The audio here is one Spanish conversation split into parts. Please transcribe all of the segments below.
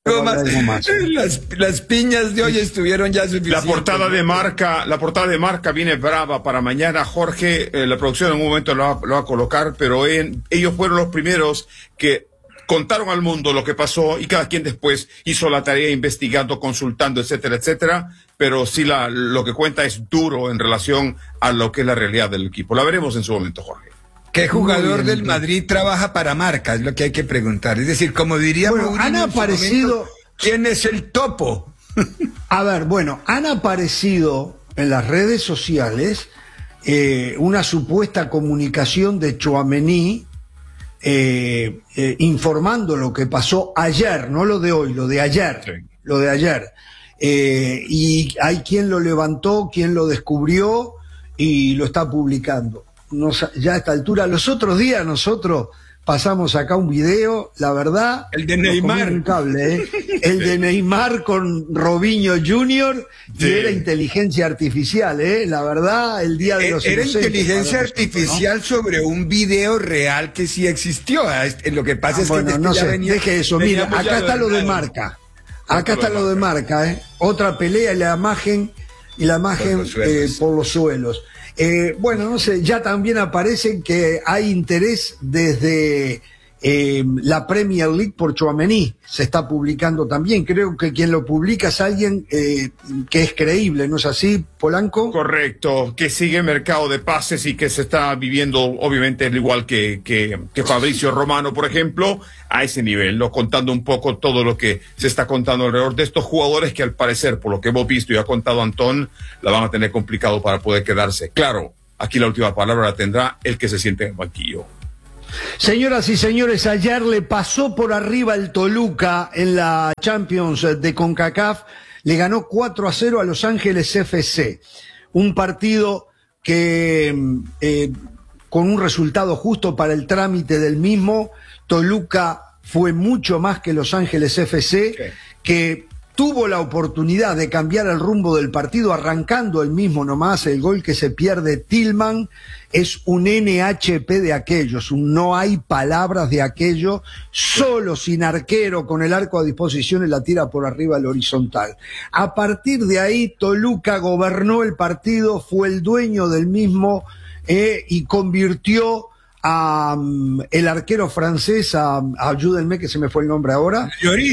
algo más. Las piñas de hoy estuvieron ya suficientes. La portada de marca viene brava para mañana, Jorge. La producción en un momento lo va a colocar, pero ellos fueron los primeros que contaron al mundo lo que pasó y cada quien después hizo la tarea investigando, consultando, etcétera, etcétera. Pero sí lo que cuenta es duro en relación a lo que es la realidad del equipo. La veremos en su momento, Jorge. ¿Qué jugador del Madrid trabaja para marca? Es lo que hay que preguntar. Es decir, como diría Mourinho, han aparecido... ¿Quién es el topo? A ver, bueno, han aparecido en las redes sociales una supuesta comunicación de Tchouaméni informando lo que pasó ayer, no lo de hoy, lo de ayer. Sí. Lo de ayer. Y hay quien lo levantó, quien lo descubrió y lo está publicando. Ya a esta altura, los otros días nosotros pasamos acá un video, la verdad, el de Neymar, un cable, el de Neymar con Robinho Jr. Sí. Y era inteligencia artificial, la verdad, el día de los era inocentes, inteligencia artificial, ¿no? Sobre un video real que sí existió. Lo que pasa es bueno, que no sé, deje eso. Mira, acá está lo de marca. Acá está lo de marca, otra pelea y la imagen por los suelos. Bueno, no sé, ya también aparece que hay interés desde la Premier League por Tchouaméni. Se está publicando también. Creo que quien lo publica es alguien que es creíble, ¿no es así, Polanco? Correcto, que sigue el mercado de pases y que se está viviendo, obviamente, al igual que Fabrizio Romano, por ejemplo, a ese nivel, ¿no? Contando un poco todo lo que se está contando alrededor de estos jugadores que, al parecer, por lo que hemos visto y ha contado Antón, la van a tener complicado para poder quedarse. Claro, aquí la última palabra la tendrá el que se siente en el banquillo. Señoras y señores, ayer le pasó por arriba el Toluca en la Champions de CONCACAF, le ganó 4-0 a Los Ángeles FC, un partido que con un resultado justo para el trámite del mismo. Toluca fue mucho más que Los Ángeles FC, que tuvo la oportunidad de cambiar el rumbo del partido arrancando el mismo nomás. El gol que se pierde Tillman es un NHP de aquellos, no hay palabras de aquello, solo, sin arquero, con el arco a disposición y la tira por arriba al horizontal. A partir de ahí Toluca gobernó el partido, fue el dueño del mismo y convirtió a el arquero francés, ayúdenme que se me fue el nombre ahora,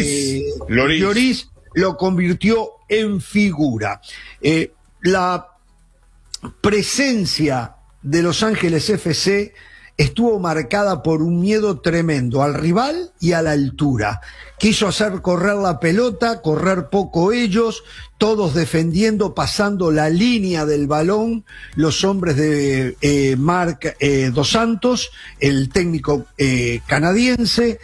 Lloris, lo convirtió en figura. La presencia de Los Ángeles FC estuvo marcada por un miedo tremendo al rival y a la altura. Quiso hacer correr la pelota, correr poco ellos, todos defendiendo, pasando la línea del balón, los hombres de Marc Dos Santos, el técnico canadiense,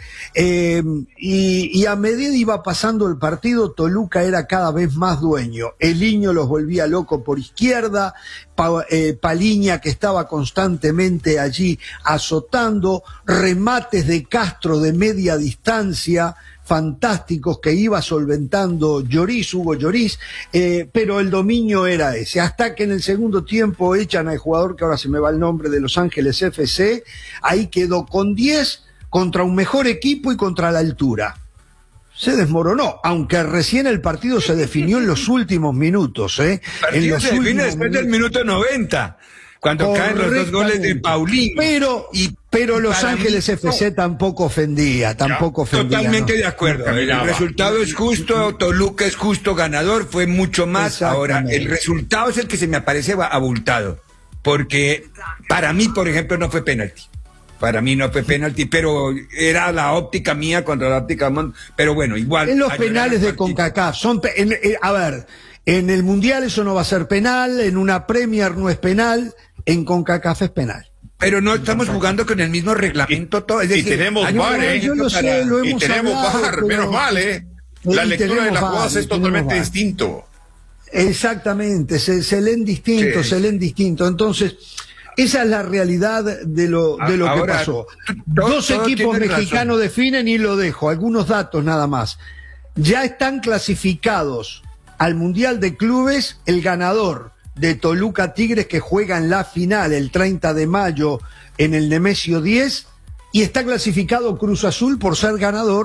y a medida iba pasando el partido, Toluca era cada vez más dueño. Eliño los volvía loco por izquierda, Paliña, que estaba constantemente allí azotando, remates de Castro de media distancia, fantásticos, que iba solventando Hugo Lloris, pero el dominio era ese, hasta que en el segundo tiempo echan al jugador que ahora se me va el nombre, de Los Ángeles FC, ahí quedó con 10 contra un mejor equipo y contra la altura. Se desmoronó, aunque recién el partido se definió en los últimos minutos. El partido se define después del minuto 90. Cuando caen los dos goles de Paulinho. Pero Los Ángeles FC tampoco ofendía, Totalmente de acuerdo. El resultado es justo, Toluca es justo ganador, fue mucho más. Ahora, el resultado es el que se me parece abultado. Porque para mí, por ejemplo, no fue penalti. Para mí no fue penalti, pero era la óptica mía contra la óptica. Pero bueno, igual. En los penales de CONCACAF a ver, en el Mundial eso no va a ser penal, en una Premier no es penal, en CONCACAF es penal. Pero no estamos jugando con el mismo reglamento todo. Es decir, y tenemos VAR, y tenemos VAR, menos mal, La lectura de las jugadas es totalmente distinto. Exactamente, se leen distinto, Entonces, esa es la realidad de lo que pasó. Dos equipos mexicanos definen y lo dejo. Algunos datos nada más. Ya están clasificados al Mundial de Clubes el ganador de Toluca Tigres, que juega en la final el 30 de mayo en el Nemesio 10, y está clasificado Cruz Azul por ser ganador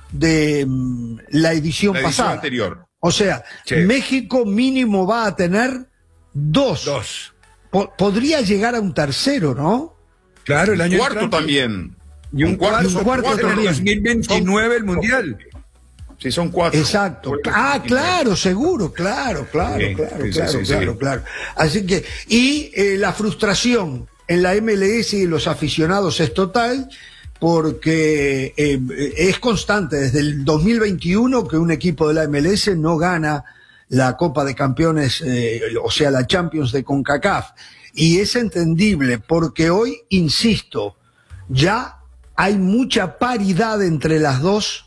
de la edición pasada. Anterior. O sea, sí. México mínimo va a tener dos. Podría llegar a un tercero, ¿no? Claro, el año cuarto también. Y un cuarto también. En 2029 el Mundial. Sí, son 4. Exacto. Claro, seguro, claro. Así que, y la frustración en la MLS y los aficionados es total, porque es constante desde el 2021 que un equipo de la MLS no gana la Copa de Campeones, o sea, la Champions de CONCACAF. Y es entendible, porque hoy, insisto, ya hay mucha paridad entre las dos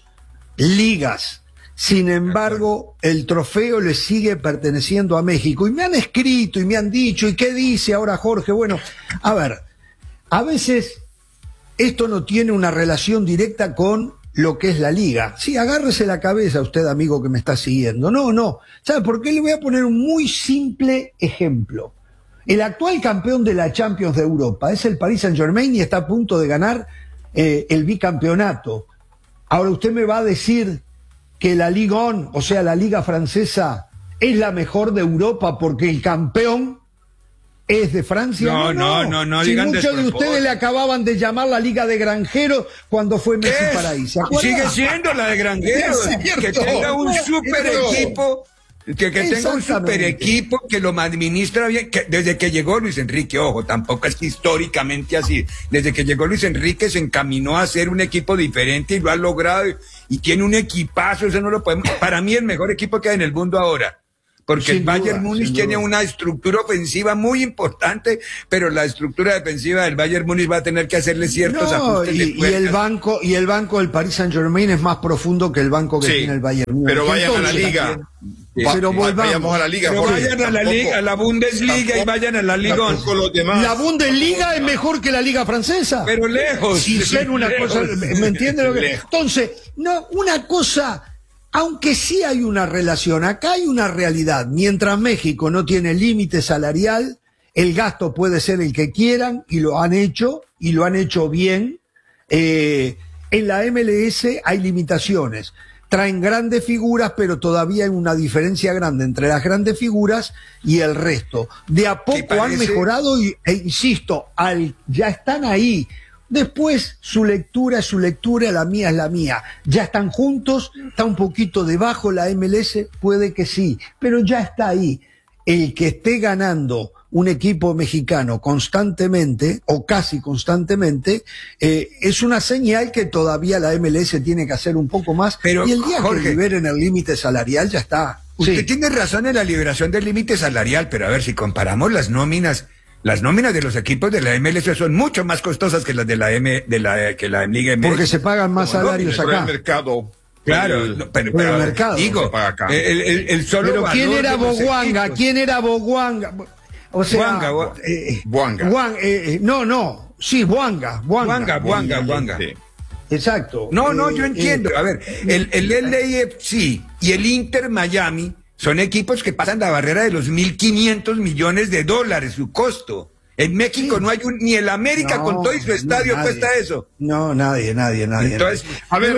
ligas. Sin embargo, el trofeo le sigue perteneciendo a México. Y me han escrito y me han dicho, ¿y qué dice ahora Jorge? Bueno, a ver, a veces esto no tiene una relación directa con lo que es la liga. Sí, agárrese la cabeza usted, amigo que me está siguiendo. No. ¿Sabe por qué? Le voy a poner un muy simple ejemplo. El actual campeón de la Champions de Europa es el Paris Saint-Germain y está a punto de ganar el bicampeonato. Ahora usted me va a decir que la Ligue 1, o sea, la liga francesa, es la mejor de Europa porque el campeón es de Francia. No. Si muchos de ustedes le acababan de llamar la Liga de Granjeros cuando fue Messi para ahí. Sigue siendo la de Granjeros. Que tenga un super equipo. Que tenga un super equipo que lo administra bien, que desde que llegó Luis Enrique, ojo, tampoco es históricamente así, desde que llegó Luis Enrique se encaminó a hacer un equipo diferente y lo ha logrado, y tiene un equipazo, eso no lo podemos, para mí el mejor equipo que hay en el mundo ahora. Porque el Bayern Múnich tiene una estructura ofensiva muy importante, pero la estructura defensiva del Bayern Múnich va a tener que hacerle ciertos ajustes. Y el banco del Paris Saint-Germain es más profundo que el banco que tiene el Bayern Múnich. Pero vayan a la liga. Pero vayamos a la liga. Pero vayan a la liga, a la Bundesliga y vayan a la Liga. La Bundesliga es mejor que la liga francesa. Pero lejos. Sin ser una cosa, ¿me entiendes lo que? Entonces, no, una cosa. Aunque sí hay una relación, acá hay una realidad. Mientras México no tiene límite salarial, el gasto puede ser el que quieran, y lo han hecho bien. En la MLS hay limitaciones. Traen grandes figuras, pero todavía hay una diferencia grande entre las grandes figuras y el resto. De a poco han mejorado e insisto, ya están ahí. Después, su lectura es su lectura, la mía es la mía. Ya están juntos, está un poquito debajo la MLS, puede que sí, pero ya está ahí. El que esté ganando un equipo mexicano constantemente, o casi constantemente, es una señal que todavía la MLS tiene que hacer un poco más. Pero, y el día Jorge, que liberen el límite salarial, ya está. Usted tiene razón en la liberación del límite salarial, pero a ver, si comparamos las nóminas de los equipos de la MLS son mucho más costosas que las de la Liga MX. Porque se pagan más salarios acá. El mercado. Claro, pero el mercado. Digo, el solo pero ¿quién era Boguanga? ¿Quién era Boguanga? O sea, Boanga. Sí, Boanga. Sí. Exacto. No, yo entiendo. A ver, el LAFC y el Inter Miami son equipos que pasan la barrera de los $1.500 millones su costo. En México no hay ni el América con todo y su estadio cuesta eso. No, nadie. Entonces, a ver,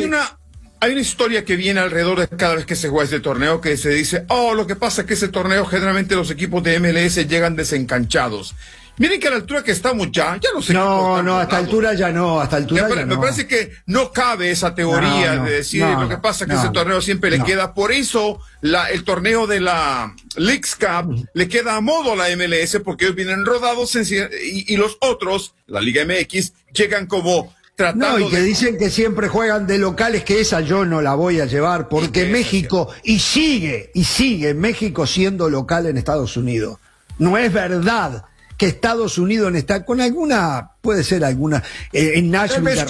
hay una historia que viene alrededor de cada vez que se juega este torneo, que se dice, lo que pasa es que ese torneo generalmente los equipos de MLS llegan desencanchados. Miren que a la altura que estamos ya los equipos No, a esta altura ya no, Me parece que no cabe esa teoría de decir lo que pasa es que ese torneo siempre le queda. Por eso el torneo de la Leagues Cup le queda a modo a la MLS, porque ellos vienen rodados y los otros, la Liga MX, llegan como tratando y que dicen que siempre juegan de locales, que esa yo no la voy a llevar, porque México, y sigue México siendo local en Estados Unidos. No es verdad que Estados Unidos está con alguna, puede ser alguna, en Nashville.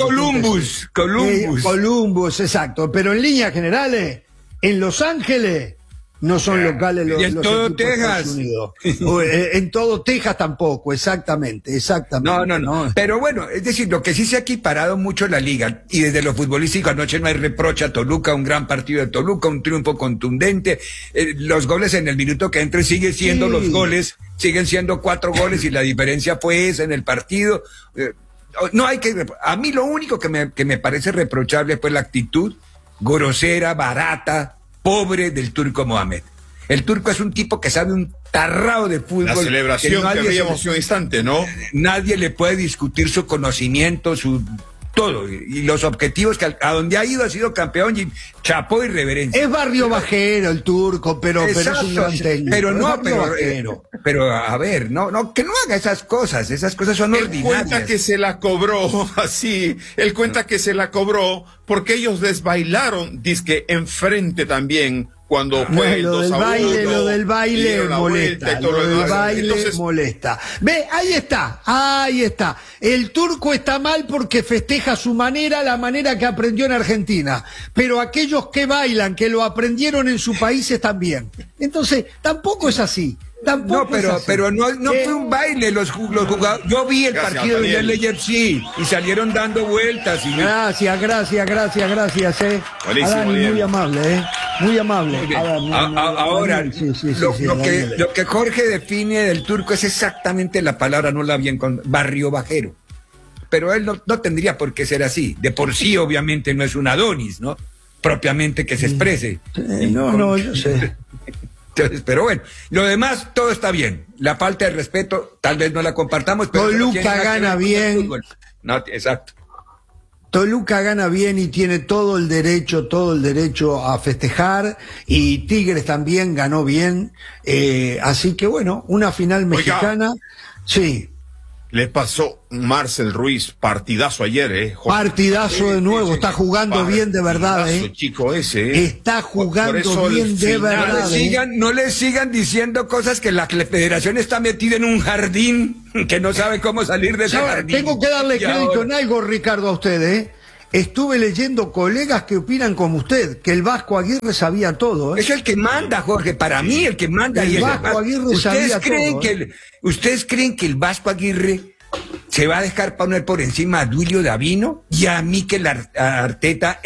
Columbus, exacto. Pero en líneas generales, en Los Ángeles, no son locales los en todo Texas. En todo Texas tampoco, exactamente. No. Pero bueno, es decir, lo que sí se ha equiparado mucho la liga, y desde lo futbolístico anoche no hay reproche a Toluca, un gran partido de Toluca, un triunfo contundente, los goles en el minuto que entre siguen siendo los goles, siguen siendo 4 goles y la diferencia fue esa en el partido. No hay que, a mí lo único que me parece reprochable fue la actitud grosera, barata, pobre del Turco Mohamed. El Turco es un tipo que sabe un tarrao de fútbol. La celebración que veíamos un instante, ¿no? Nadie le puede discutir su conocimiento, su todo, y los objetivos que a donde ha ido ha sido campeón y chapó y reverencia. Es barrio bajero el Turco, pero es un gran técnico. Pero a ver, que no haga esas cosas son ordinarias. Él cuenta que se la cobró así, él cuenta que se la cobró porque ellos desbailaron, dizque enfrente también. Cuando fue lo del baile molesta. Lo del baile molesta. Ve, ahí está. El Turco está mal porque festeja a su manera, la manera que aprendió en Argentina. Pero aquellos que bailan, que lo aprendieron en sus países también. Entonces, tampoco es así. Pero no fue un baile, los jugadores. Yo vi el partido del LFC y salieron dando vueltas. Gracias. Buenísimo, Adán, muy amable, Muy amable. Ahora, lo que Jorge define del Turco es exactamente la palabra, no la bien con barrio bajero. Pero él no tendría por qué ser así. De por sí, obviamente, no es un Adonis, ¿no? Propiamente que se exprese. Yo sé. Entonces, pero bueno, lo demás todo está bien. La falta de respeto tal vez no la compartamos, pero Toluca gana bien. No, exacto. Toluca gana bien y tiene todo el derecho a festejar, y Tigres también ganó bien, así que bueno, una final mexicana. Oiga, sí. Le pasó Marcel Ruiz, partidazo ayer, Partidazo de nuevo, está jugando bien de verdad, chico ese, Está jugando bien de verdad. No le sigan diciendo cosas que la federación está metida en un jardín que no sabe cómo salir de ese jardín. Tengo que darle crédito en algo, Ricardo, a usted, Estuve leyendo colegas que opinan como usted, que el Vasco Aguirre sabía todo. Es el que manda, Jorge, para mí el que manda. El Vasco Aguirre sabía todo. ¿Ustedes creen que el Vasco Aguirre se va a dejar poner por encima a Duilio Davino y a Mikel Arteta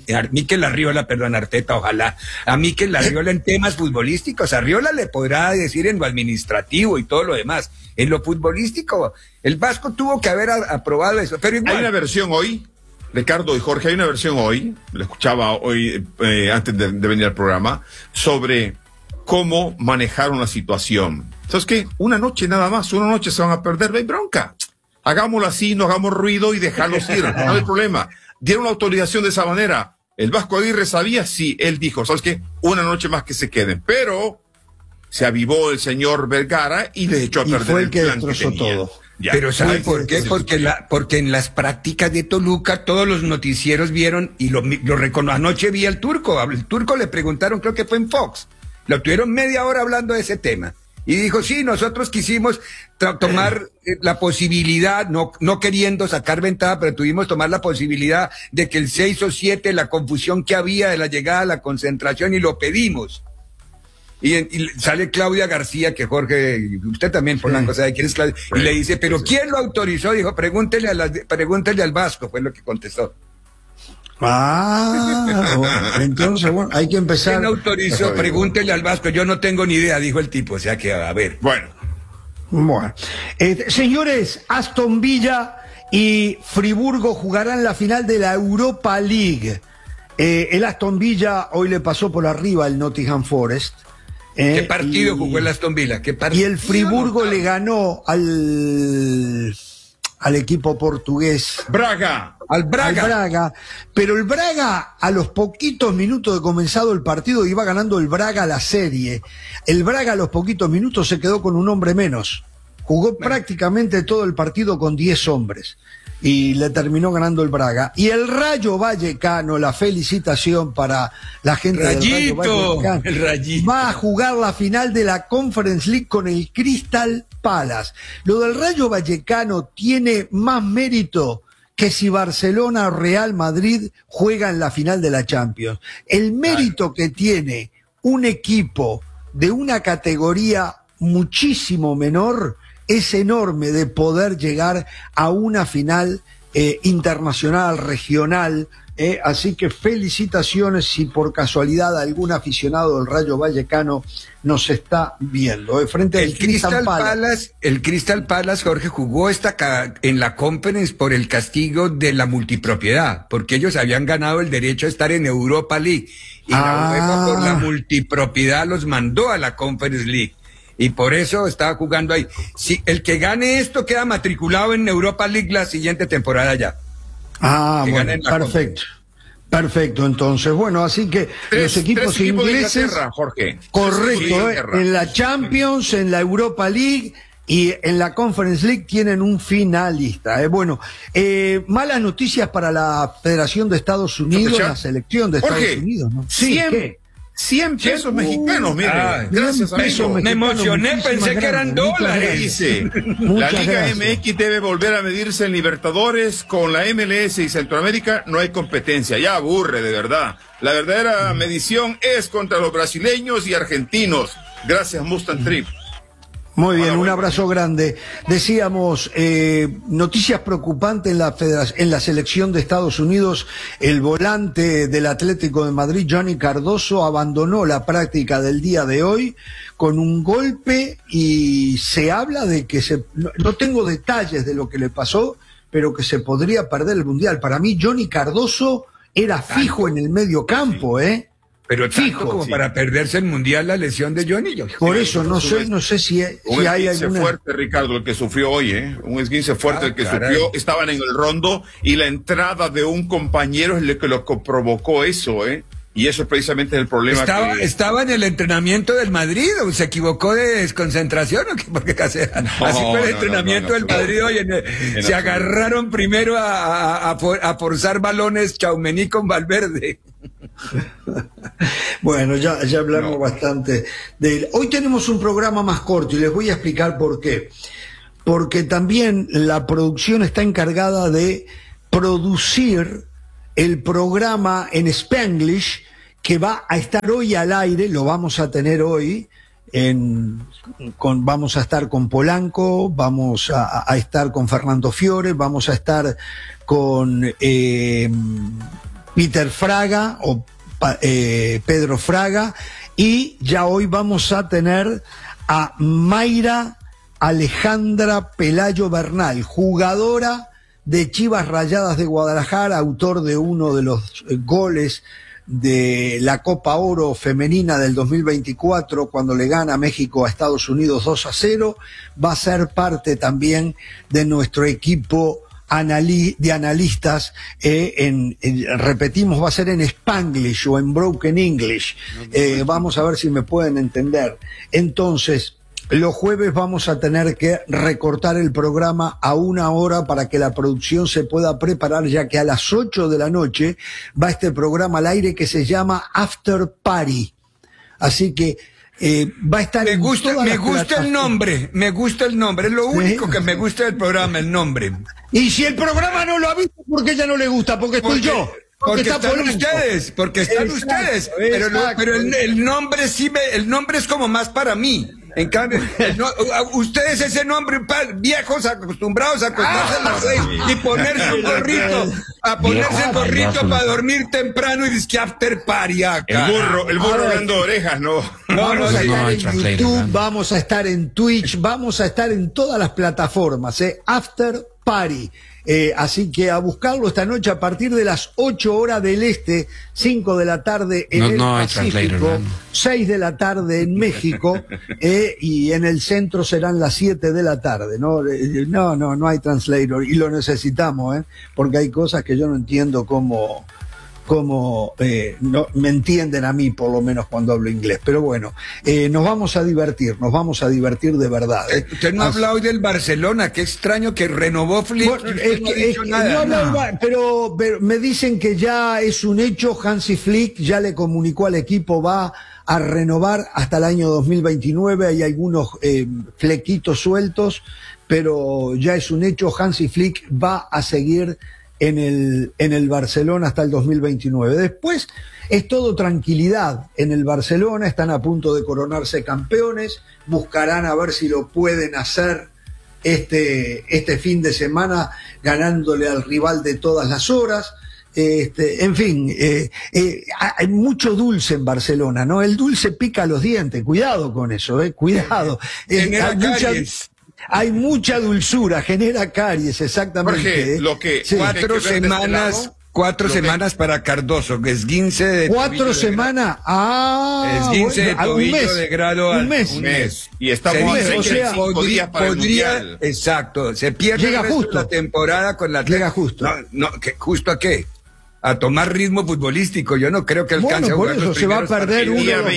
ojalá, a Mikel Arriola en temas futbolísticos? Arriola le podrá decir en lo administrativo y todo lo demás. En lo futbolístico, el Vasco tuvo que haber aprobado eso. Pero igual, hay una versión hoy, Ricardo y Jorge, hay una versión hoy, lo escuchaba hoy antes de venir al programa, sobre cómo manejar una situación. ¿Sabes qué? Una noche nada más, una noche se van a perder, no hay bronca. Hagámoslo así, no hagamos ruido y dejarlos ir, no hay problema. Dieron la autorización de esa manera. El Vasco Aguirre sabía, sí, él dijo, ¿sabes qué? Una noche más que se queden, pero se avivó el señor Vergara y le echó a perder fue el que plan destrozó que tenía. todo. Ya. Pero ¿sabe por qué? Porque en las prácticas de Toluca todos los noticieros vieron y lo anoche vi al Turco le preguntaron, creo que fue en Fox, lo tuvieron media hora hablando de ese tema y dijo, sí, nosotros quisimos tomar la posibilidad, no queriendo sacar ventaja, pero tuvimos tomar la posibilidad de que el 6 o 7, la confusión que había de la llegada a la concentración, y lo pedimos. Y sale Claudia García, que Jorge, usted también, Polanco, ¿sabe quién es Claudia? Y le dice, ¿pero quién lo autorizó? Dijo, pregúntele al Vasco, fue lo que contestó. Entonces, bueno, hay que empezar. ¿Quién autorizó? Pregúntele al Vasco, yo no tengo ni idea, dijo el tipo, o sea que, a ver. Bueno. Señores, Aston Villa y Friburgo jugarán la final de la Europa League. El Aston Villa hoy le pasó por arriba al Nottingham Forest. ¿Qué partido jugó el Aston Villa? Y el Friburgo le ganó al equipo portugués. Al Braga. Pero el Braga, a los poquitos minutos de comenzado el partido, iba ganando el Braga la serie. El Braga a los poquitos minutos se quedó con un hombre menos. Jugó prácticamente todo el partido con 10 hombres. Y le terminó ganando el Braga. Y el Rayo Vallecano, la felicitación para la gente del Rayo Vallecano. El Rayito va a jugar la final de la Conference League con el Crystal Palace. Lo del Rayo Vallecano tiene más mérito que si Barcelona o Real Madrid juegan la final de la Champions. El mérito que tiene un equipo de una categoría muchísimo menor es enorme, de poder llegar a una final internacional, regional, Así que felicitaciones si por casualidad algún aficionado del Rayo Vallecano nos está viendo. Frente al Crystal Palace. El Crystal Palace, Jorge, jugó en la Conference por el castigo de la multipropiedad, porque ellos habían ganado el derecho a estar en Europa League. Y la UEFA por la multipropiedad los mandó a la Conference League. Y por eso estaba jugando ahí. Si el que gane esto queda matriculado en Europa League la siguiente temporada ya. Bueno, perfecto. Perfecto, entonces. Bueno, así que los equipos ingleses, Jorge. Correcto, en la Champions, en la Europa League y en la Conference League tienen un finalista. Bueno, malas noticias para la Federación de Estados Unidos, la selección de Estados Unidos, ¿no? Sí, 100 pesos mexicanos, mire. Gracias, amigo. Me emocioné, pensé que eran dólares. Dice, la Liga MX debe volver a medirse en Libertadores. Con la MLS y Centroamérica no hay competencia. Ya aburre, de verdad. La verdadera medición es contra los brasileños y argentinos. Gracias, Mustang Trip. Muy bien, un abrazo grande. Decíamos, noticias preocupantes en la selección de Estados Unidos. El volante del Atlético de Madrid, Johnny Cardoso, abandonó la práctica del día de hoy con un golpe y se habla de que no tengo detalles de lo que le pasó, pero que se podría perder el Mundial. Para mí, Johnny Cardoso era fijo en el medio campo, Pero fijo como para perderse el Mundial la lesión de Johnny. Por eso no sé si hay alguna... fuerte, Ricardo, el que sufrió hoy, un esguince fuerte el que sufrió. Estaban en el rondo y la entrada de un compañero es el que lo provocó eso, Y eso precisamente es el problema. Estaba en el entrenamiento del Madrid, ¿o se equivocó de desconcentración? ¿O qué? Porque así fue el entrenamiento del Madrid hoy. Se agarraron primero a forzar balones Tchouaméni con Valverde. Bueno, ya hablamos bastante de él. Hoy tenemos un programa más corto y les voy a explicar por qué. Porque también la producción está encargada de producir el programa en Spanglish que va a estar hoy al aire, lo vamos a tener hoy, vamos a estar con Polanco, vamos a estar con Fernando Fiore, vamos a estar con Peter Fraga o Pedro Fraga, y ya hoy vamos a tener a Mayra Alejandra Pelayo Bernal, jugadora de Chivas Rayadas de Guadalajara, autor de uno de los goles de la Copa Oro femenina del 2024 cuando le gana México a Estados Unidos 2-0, va a ser parte también de nuestro equipo de analistas, repetimos, va a ser en Spanglish o en Broken English, vamos a ver si me pueden entender. Entonces, los jueves vamos a tener que recortar el programa a 1 hora para que la producción se pueda preparar, ya que a las 8 de la noche va este programa al aire que se llama After Party. Así que va a estar me gusta el nombre, es lo único que me gusta del programa, el nombre. Y si el programa no lo ha visto, ¿por qué ella no le gusta? Porque estoy yo. Porque están ustedes, pero el nombre el nombre es como más para mí. En cambio, ustedes ese nombre, viejos acostumbrados a acostarse a las 6 y ponerse un gorrito para dormir temprano y disque after party acá. El burro dando orejas, ¿no? Vamos a estar en YouTube, vamos a estar en Twitch, vamos a estar en todas las plataformas, After Party. Así que a buscarlo esta noche a partir de las 8 horas del este, 5 de la tarde en el Pacífico, 6 de la tarde en México, y en el centro serán las 7 de la tarde. No hay translator y lo necesitamos, porque hay cosas que yo no entiendo cómo no me entienden a mí, por lo menos cuando hablo inglés. Pero bueno, nos vamos a divertir de verdad. Usted no habla hoy del Barcelona, qué extraño que renovó Flick. Pero me dicen que ya es un hecho. Hansi Flick ya le comunicó al equipo, va a renovar hasta el año 2029. Hay algunos flequitos sueltos, pero ya es un hecho. Hansi Flick va a seguir en el Barcelona hasta el 2029. Después es todo tranquilidad en el Barcelona, están a punto de coronarse campeones, buscarán a ver si lo pueden hacer este fin de semana ganándole al rival de todas las horas. En fin, hay mucho dulce en Barcelona, ¿no? El dulce pica los dientes, cuidado con eso, cuidado. Hay mucha dulzura, genera caries, exactamente. Jorge, 4 semanas... 4 semanas para Cardoso, que es 15 de 4 semanas. Es 15 de tobillo de grado un mes. Y estamos o sea, días para el Mundial. Exacto, se pierde llega justo la temporada con la llega justo. ¿Justo a qué? A tomar ritmo futbolístico. Yo no creo que alcance a jugar por eso los se va a perder el día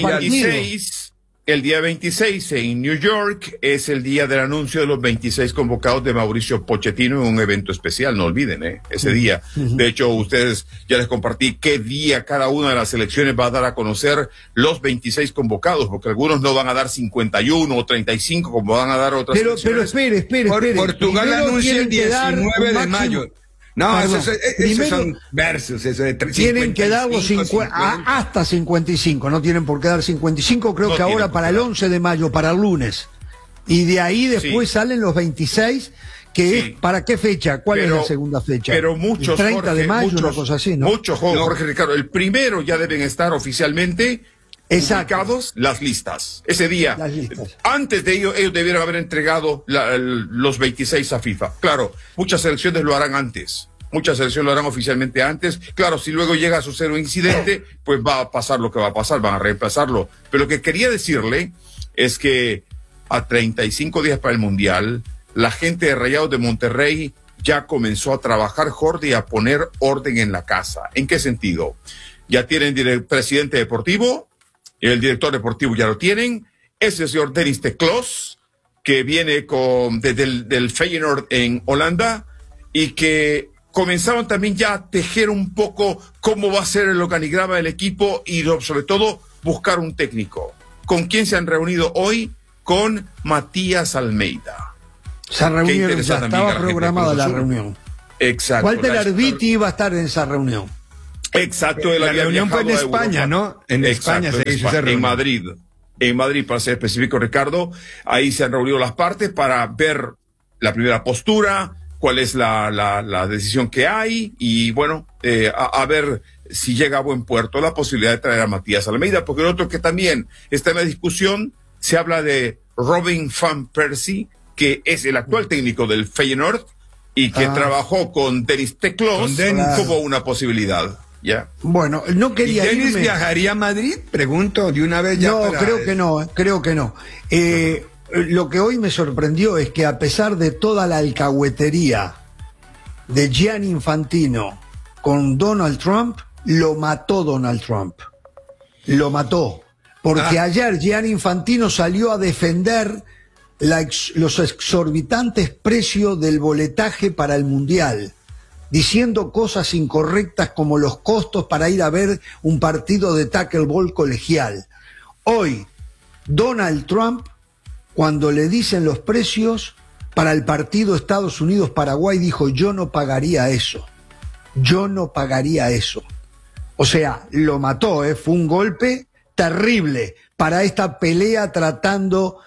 26. El día 26 en New York es el día del anuncio de los 26 convocados de Mauricio Pochettino en un evento especial, no olviden, ese día. De hecho, ustedes ya les compartí qué día cada una de las selecciones va a dar a conocer los 26 convocados, porque algunos no van a dar 51 o 35 como van a dar otras selecciones. Pero espere. Portugal anuncia el 19 de mayo. No, esos son versos, eso de 55, tienen que dar los hasta 55, no tienen por qué dar 55, creo que ahora para el 11 de mayo, para el lunes. Y de ahí después salen los 26, que es, ¿para qué fecha? ¿Cuál es la segunda fecha? Pero muchos, el 30 de mayo, una cosa así, ¿no? Muchos, Jorge Ricardo, el primero ya deben estar oficialmente publicados las listas. Ese día, antes de ellos debieron haber entregado los 26 a FIFA. Claro, muchas selecciones lo harán antes. Muchas selecciones lo harán oficialmente antes. Claro, si luego llega a suceder un incidente, pues va a pasar lo que va a pasar, van a reemplazarlo. Pero lo que quería decirle es que a 35 días para el Mundial, la gente de Rayados de Monterrey ya comenzó a trabajar, Jordi, y a poner orden en la casa. ¿En qué sentido? Ya tienen presidente deportivo, el director deportivo ya lo tienen, es el señor Dennis de Kloos, que viene desde el Feyenoord en Holanda, y que comenzaron también ya a tejer un poco cómo va a ser el organigrama del equipo y sobre todo buscar un técnico. ¿Con quién se han reunido hoy? Con Matías Almeida. Se reunieron, ya estaba programada la reunión. Exacto. Walter Arbiti iba a estar en esa reunión. Exacto. La reunión fue en España, ¿no? En España se hizo esa reunión. En Madrid, para ser específico, Ricardo. Ahí se han reunido las partes para ver la primera postura, cuál es la decisión que hay y bueno, a ver si llega a buen puerto la posibilidad de traer a Matías Almeida, porque el otro que también está en la discusión, se habla de Robin van Persie, que es el actual técnico del Feyenoord y que trabajó con Dennis de Kloos como una posibilidad. ¿Ya? Bueno, no quería ¿Y Dennis viajaría a Madrid? Pregunto de una vez ya. No, creo que no. Lo que hoy me sorprendió es que a pesar de toda la alcahuetería de Gianni Infantino con Donald Trump, lo mató Donald Trump. Lo mató. Porque ayer Gianni Infantino salió a defender los exorbitantes precios del boletaje para el Mundial, diciendo cosas incorrectas como los costos para ir a ver un partido de tackleball colegial. Hoy, Donald Trump, cuando le dicen los precios para el partido Estados Unidos-Paraguay, dijo: yo no pagaría eso. Yo no pagaría eso. O sea, lo mató, fue un golpe terrible para esta pelea tratando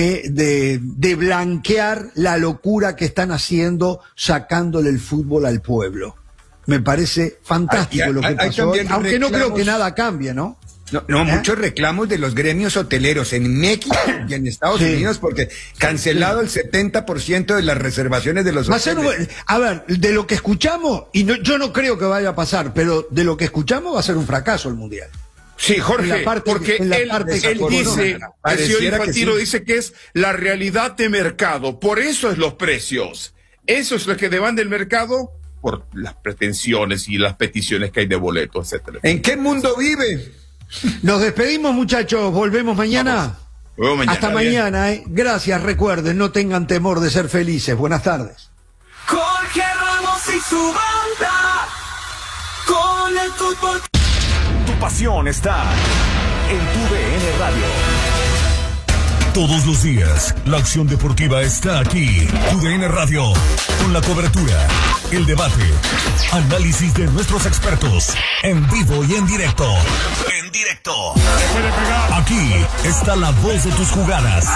de blanquear la locura que están haciendo sacándole el fútbol al pueblo. Me parece fantástico lo que pasó, aunque no creo que nada cambie, ¿no? Muchos reclamos de los gremios hoteleros en México y en Estados Unidos, porque cancelado el 70% de las reservaciones de los hoteles. A ver, de lo que escuchamos, yo no creo que vaya a pasar, pero de lo que escuchamos va a ser un fracaso el Mundial. Sí, Jorge, porque él dice, el señor Infantino dice que es la realidad de mercado, por eso es los precios. Eso es lo que demanda el mercado por las pretensiones y las peticiones que hay de boletos, etcétera. ¿En qué mundo vive? Nos despedimos, muchachos, volvemos mañana. Hasta mañana, Gracias, recuerden, no tengan temor de ser felices. Buenas tardes. Jorge Ramos y su banda con el fútbol. Tu pasión está en tu DN Radio. Todos los días, la acción deportiva está aquí. Tu DN Radio, con la cobertura, el debate, análisis de nuestros expertos, en vivo y en directo. En directo. Aquí está la voz de tus jugadas.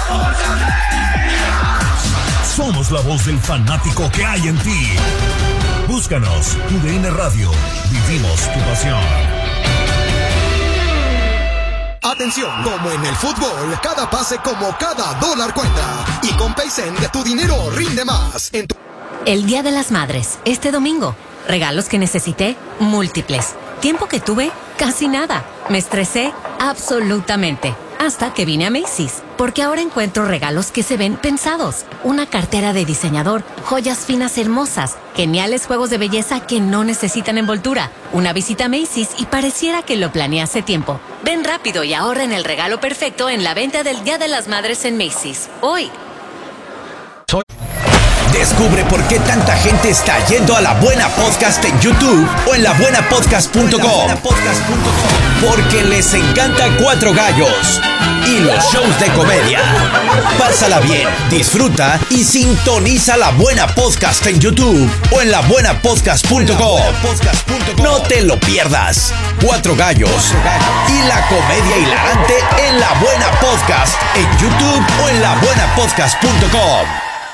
Somos la voz del fanático que hay en ti. Búscanos, TUDN Radio. Vivimos tu pasión. Atención, como en el fútbol, cada pase como cada dólar cuenta. Y con Paycen, tu dinero rinde más. El Día de las Madres, este domingo. Regalos que necesité, múltiples. Tiempo que tuve, casi nada. Me estresé, absolutamente. Hasta que vine a Macy's, porque ahora encuentro regalos que se ven pensados. Una cartera de diseñador, joyas finas hermosas, geniales juegos de belleza que no necesitan envoltura. Una visita a Macy's y pareciera que lo planeé hace tiempo. Ven rápido y ahorra en el regalo perfecto en la venta del Día de las Madres en Macy's. Hoy. Descubre por qué tanta gente está yendo a La Buena Podcast en YouTube o en labuenapodcast.com. Porque les encanta Cuatro Gallos y los shows de comedia. Pásala bien, disfruta y sintoniza La Buena Podcast en YouTube o en labuenapodcast.com. No te lo pierdas. Cuatro Gallos y la comedia hilarante en La Buena Podcast en YouTube o en labuenapodcast.com.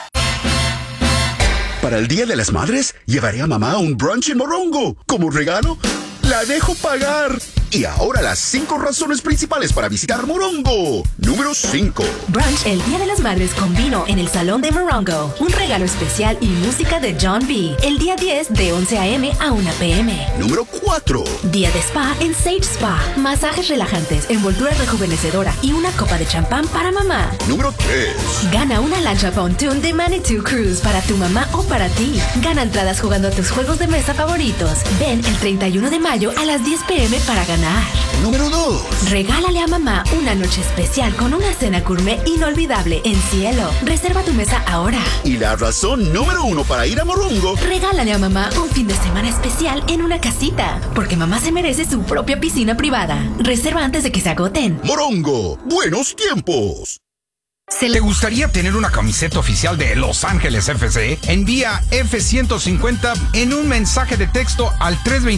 Para el Día de las Madres, llevaré a mamá a un brunch en Morongo. Como regalo, la dejo pagar. Y ahora las 5 razones principales para visitar Morongo. Número 5. Brunch el Día de las Madres con vino en el Salón de Morongo. Un regalo especial y música de John B. El día 10 de 11 a.m. a 1 p.m. Número 4. Día de spa en Sage Spa. Masajes relajantes, envoltura rejuvenecedora y una copa de champán para mamá. Número 3. Gana una lancha pontoon de Manitou Cruise para tu mamá o para ti. Gana entradas jugando a tus juegos de mesa favoritos. Ven el 31 de mayo a las 10 p.m. para ganar. Número 2. Regálale a mamá una noche especial con una cena gourmet inolvidable en Cielo. Reserva tu mesa ahora. Y la razón número 1 para ir a Morongo. Regálale a mamá un fin de semana especial en una casita. Porque mamá se merece su propia piscina privada. Reserva antes de que se agoten. Morongo, buenos tiempos. ¿Te gustaría tener una camiseta oficial de Los Ángeles FC? Envía F-150 en un mensaje de texto al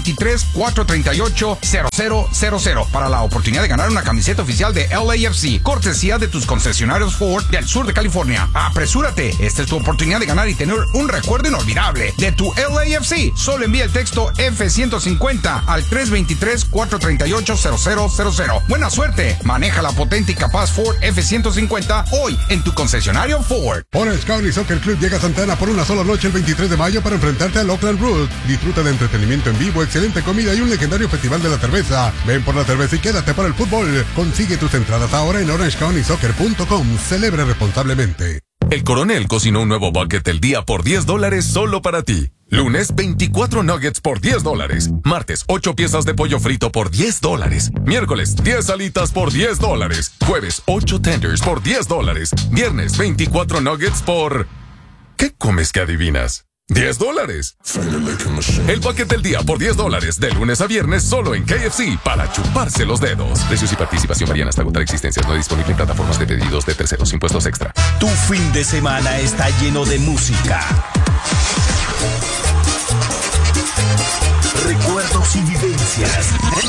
323-438-0000 para la oportunidad de ganar una camiseta oficial de LAFC, cortesía de tus concesionarios Ford del sur de California. ¡Apresúrate! Esta es tu oportunidad de ganar y tener un recuerdo inolvidable de tu LAFC. Solo envía el texto F-150 al 323-438-0000. ¡Buena suerte! Maneja la potente y capaz Ford F-150 hoy en tu concesionario Ford. Orange County Soccer Club llega a Santa Ana por una sola noche el 23 de mayo para enfrentarte al Oakland Root. Disfruta de entretenimiento en vivo, excelente comida y un legendario festival de la cerveza. Ven por la cerveza y quédate para el fútbol. Consigue tus entradas ahora en orangecountysoccer.com. Celebre responsablemente. El Coronel cocinó un nuevo bucket del día por $10 solo para ti. Lunes, 24 nuggets por $10. Martes, 8 piezas de pollo frito por $10. Miércoles, 10 alitas por $10. Jueves, 8 tenders por $10. Viernes, 24 nuggets por... ¿Qué comes que adivinas? $10. El bucket del día por $10 de lunes a viernes solo en KFC para chuparse los dedos. Precios y participación varían hasta agotar existencias. No disponible en plataformas de pedidos de terceros. Impuestos extra. Tu fin de semana está lleno de música, recuerdos y vivencias.